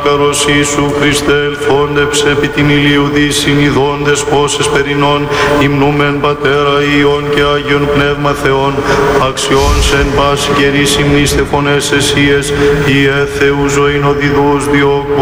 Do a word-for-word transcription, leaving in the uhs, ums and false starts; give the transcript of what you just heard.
Καρός Ιησού Χριστέ ελθόντεψε επί την ηλίου δύσιν ειδώντες πόσες περινών υμνούμεν Πατέρα Υιόν και Άγιον Πνεύμα Θεόν αξιών σε εν πάση καιρή συμνήστε φωνές εσίες Ιε Θεού ζωήν οδηδούς διώκου